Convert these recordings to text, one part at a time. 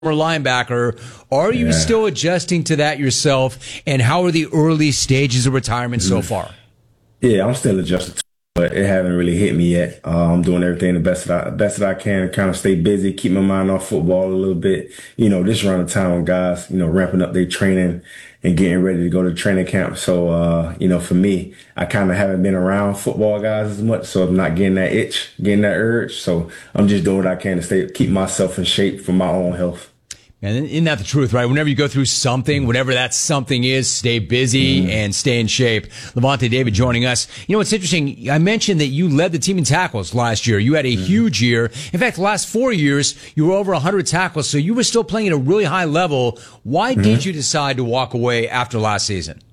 linebacker. Are you still adjusting to that yourself? And how are the early stages of retirement so far? Yeah, I'm still adjusting to it, but it haven't really hit me yet. I'm doing everything the best that I can to kind of stay busy, keep my mind off football a little bit. This around the time when guys, ramping up their training and getting ready to go to training camp. So, for me, I kind of haven't been around football guys as much, so I'm not getting that itch, getting that urge. So I'm just doing what I can to keep myself in shape for my own health. And isn't that the truth, right? Whenever you go through something, whatever that something is, stay busy and stay in shape. Lavonte David joining us. It's interesting. I mentioned that you led the team in tackles last year. You had a huge year. In fact, the last 4 years, you were over 100 tackles, so you were still playing at a really high level. Why did you decide to walk away after last season?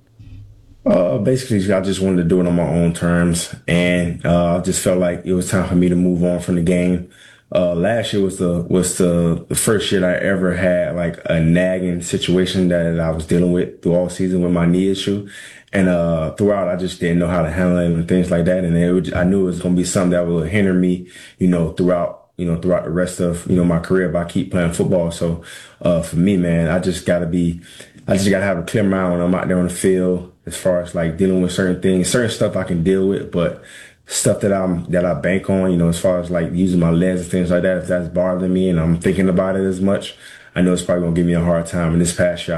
Basically, I just wanted to do it on my own terms, and I just felt like it was time for me to move on from the game. Last year was the first year I ever had like a nagging situation that I was dealing with through all season with my knee issue. And, throughout I just didn't know how to handle it and things like that. And I knew it was going to be something that would hinder me, throughout the rest of, my career if I keep playing football. So, for me, man, I just gotta have a clear mind when I'm out there on the field as far as like dealing with certain stuff I can deal with, but stuff that I bank on, as far as like using my legs and things like that, if that's bothering me and I'm thinking about it as much, I know it's probably gonna give me a hard time. And this past year,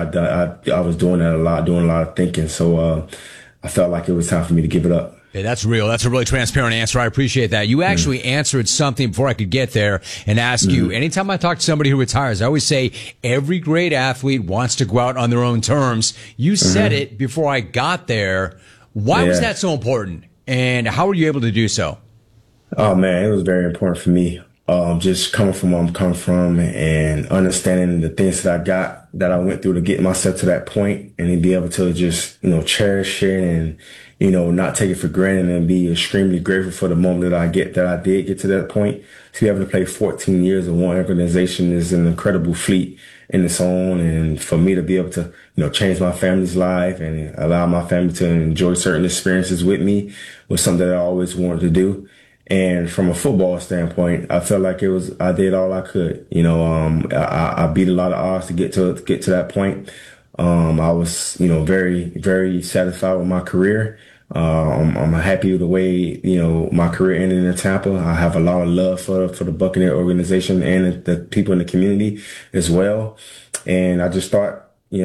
I was doing that a lot, doing a lot of thinking. So I felt like it was time for me to give it up. Yeah, that's real. That's a really transparent answer. I appreciate that. You actually answered something before I could get there and ask you. Anytime I talk to somebody who retires, I always say every great athlete wants to go out on their own terms. You said it before I got there. Why was that so important? And how were you able to do so? Oh, man, it was very important for me. Just coming from where I'm coming from and understanding the things that I went through to get myself to that point, and then be able to just, cherish it and, not take it for granted and be extremely grateful for the moment that I did get to that point. To be able to play 14 years in one organization is an incredible feat in its own. And for me to be able to, change my family's life and allow my family to enjoy certain experiences with me was something that I always wanted to do. And from a football standpoint, I felt like I did all I could. I beat a lot of odds to get to that point. I was, very, very satisfied with my career. I'm happy with the way, my career ended in Tampa. I have a lot of love for the Buccaneer organization and the people in the community as well. And I just thought,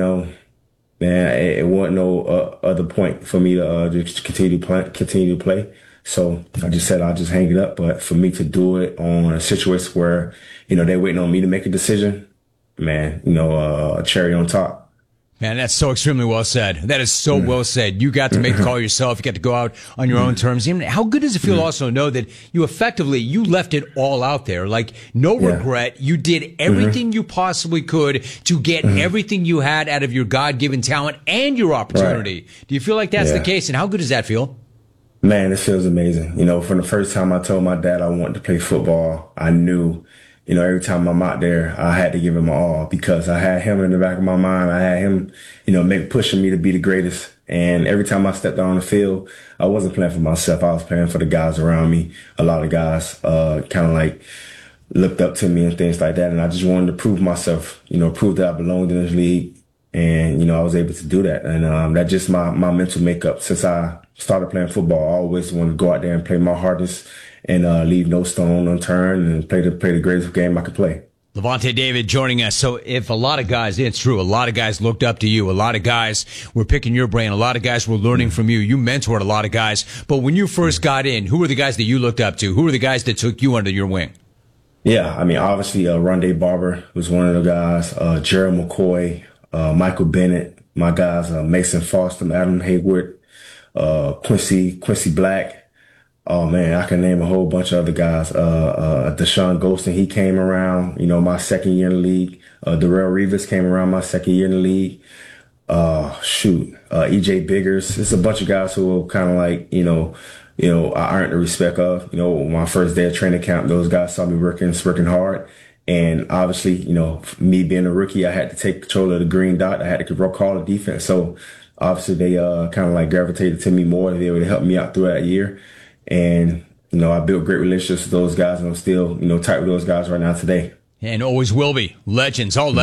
man, it wasn't no other point for me to just continue to play. So I just said I'll just hang it up. But for me to do it on a situation where, they're waiting on me to make a decision, man, a cherry on top. Man, that's so extremely well said. That is so well said. You got to make the call yourself. You got to go out on your own terms. Even how good does it feel also know that you left it all out there? Like no regret. You did everything you possibly could to get everything you had out of your God-given talent and your opportunity. Right. Do you feel like that's the case? And how good does that feel? Man, it feels amazing. From the first time I told my dad I wanted to play football, I knew, every time I'm out there, I had to give him my all because I had him in the back of my mind. I had him, pushing me to be the greatest. And every time I stepped out on the field, I wasn't playing for myself. I was playing for the guys around me. A lot of guys, kind of like looked up to me and things like that. And I just wanted to prove myself, prove that I belonged in this league. And, I was able to do that. And, that's just my mental makeup. Since I started playing football, I always wanted to go out there and play my hardest and leave no stone unturned and play the greatest game I could play. Lavonte David joining us. So if a lot of guys, it's true, a lot of guys looked up to you. A lot of guys were picking your brain. A lot of guys were learning from you. You mentored a lot of guys. But when you first got in, who were the guys that you looked up to? Who were the guys that took you under your wing? Yeah, obviously, Rondé Barber was one of the guys. Gerald McCoy, Michael Bennett, my guys, Mason Foster, Adam Hayward, Quincy Black. Oh man, I can name a whole bunch of other guys. Deshaun Golston, he came around, my second year in the league. Darrelle Revis came around my second year in the league. EJ Biggers. It's a bunch of guys who were kind of like, I earned the respect of, my first day of training camp, those guys saw me working hard. And obviously, me being a rookie, I had to take control of the green dot. I had to call the defense. So obviously they, kind of like gravitated to me more to be able to help me out through that year. And, I built great relationships with those guys, and I'm still, tight with those guys right now today. And always will be. Legends. All legends.